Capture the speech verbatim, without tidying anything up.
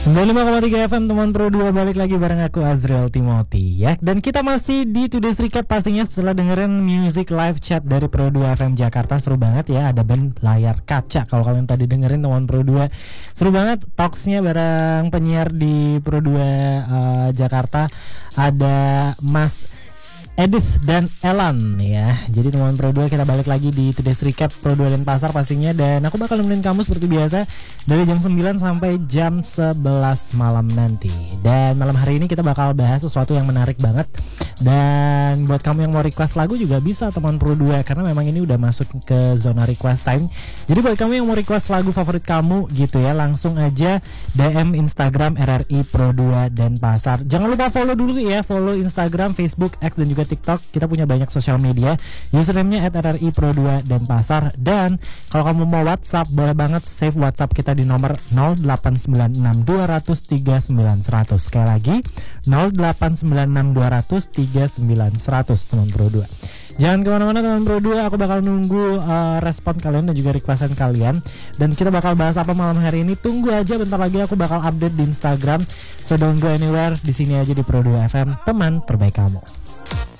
sembilan puluh lima koma tiga F M teman Pro dua, balik lagi bareng aku Azriel Timothy ya. Dan kita masih di Today's Recap pastinya setelah dengerin music live chat dari Pro dua F M Jakarta. Seru banget ya, ada band Layar Kaca. Kalau kalian tadi dengerin teman Pro dua, seru banget talksnya bareng penyiar di Pro dua uh, Jakarta. Ada Mas Edith dan Elan ya. Jadi teman Pro dua, kita balik lagi di Today's Recap Pro dua Denpasar pastinya. Dan aku bakal nemenin kamu seperti biasa dari jam sembilan sampai jam sebelas malam nanti. Dan malam hari ini kita bakal bahas sesuatu yang menarik banget. Dan buat kamu yang mau request lagu juga bisa teman Pro dua, karena memang ini udah masuk ke zona request time. Jadi buat kamu yang mau request lagu favorit kamu gitu ya, langsung aja D M Instagram R R I Pro dua Denpasar. Jangan lupa follow dulu ya, follow Instagram, Facebook, X dan juga TikTok. Kita punya banyak sosial media. Username-nya at R R I Pro dua Denpasar. Dan kalau kamu mau WhatsApp, boleh banget save WhatsApp kita di nomor nol delapan sembilan enam dua nol nol tiga sembilan satu nol nol. Sekali lagi nol delapan sembilan enam dua nol nol tiga sembilan satu nol nol teman Pro dua. Jangan kemana-mana teman Pro dua, aku bakal nunggu uh, respon kalian dan juga requestan kalian. Dan kita bakal bahas apa malam hari ini, tunggu aja, bentar lagi aku bakal update di Instagram. So don't go anywhere, di sini aja di Pro dua F M, teman terbaik kamu.